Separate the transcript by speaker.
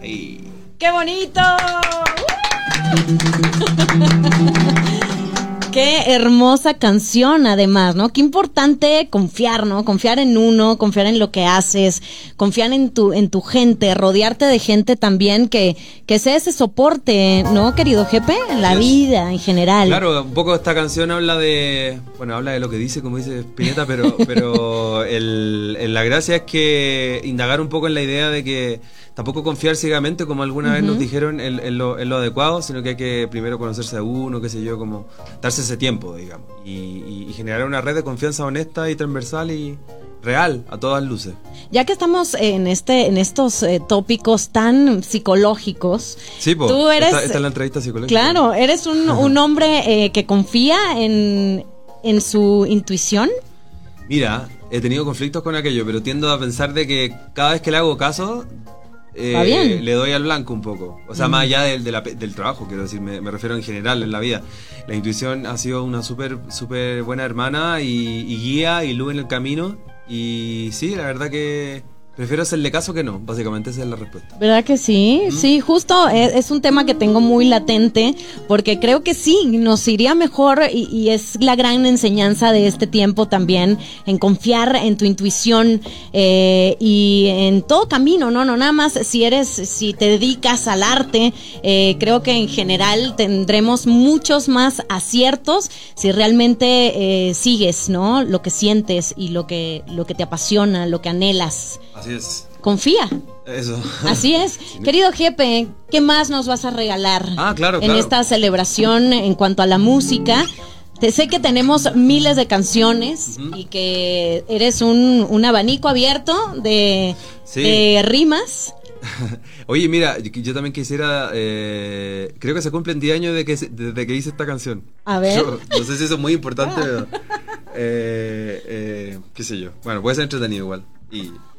Speaker 1: Y...
Speaker 2: ¡Qué bonito! Qué hermosa canción, además, ¿no? Qué importante confiar, ¿no? Confiar en uno, confiar en lo que haces, confiar en tu gente, rodearte de gente también que sea ese soporte, ¿no, querido Jepe? En la vida, en general.
Speaker 1: Claro, un poco esta canción habla de lo que dice, como dice Spinetta, pero la gracia es que indagar un poco en la idea de que tampoco confiar ciegamente, como alguna vez nos dijeron, en lo adecuado, sino que hay que primero conocerse a uno, qué sé yo, como darse ese tiempo, digamos, y generar una red de confianza honesta y transversal y real, a todas luces.
Speaker 2: Ya que estamos en estos tópicos tan psicológicos,
Speaker 1: sí,
Speaker 2: tú eres...
Speaker 1: Esta es la entrevista psicológica.
Speaker 2: Claro, eres un hombre que confía en su intuición.
Speaker 1: Mira, he tenido conflictos con aquello, pero tiendo a pensar de que cada vez que le hago caso... le doy al blanco un poco. O sea, más allá del trabajo, quiero decir, me refiero en general en la vida. La intuición ha sido una súper buena hermana y guía y luz en el camino. Y sí, la verdad que prefiero hacerle caso que no, básicamente esa es la respuesta.
Speaker 2: ¿Verdad que sí? Sí, justo es un tema que tengo muy latente, porque creo que sí, nos iría mejor y es la gran enseñanza de este tiempo también, en confiar en tu intuición y en todo camino, no nada más si te dedicas al arte, creo que en general tendremos muchos más aciertos si realmente sigues, ¿no? Lo que sientes y lo que te apasiona, lo que anhelas.
Speaker 1: Así es.
Speaker 2: Confía.
Speaker 1: Eso.
Speaker 2: Así es. Querido Jepe, ¿qué más nos vas a regalar
Speaker 1: claro.
Speaker 2: esta celebración en cuanto a la música? Te sé que tenemos miles de canciones y que eres un abanico abierto de rimas.
Speaker 1: Oye, mira, yo también quisiera, creo que se cumplen 10 años desde que hice esta canción.
Speaker 2: A ver.
Speaker 1: No sé si eso es muy importante, pero, qué sé yo. Bueno, puede ser entretenido igual. Y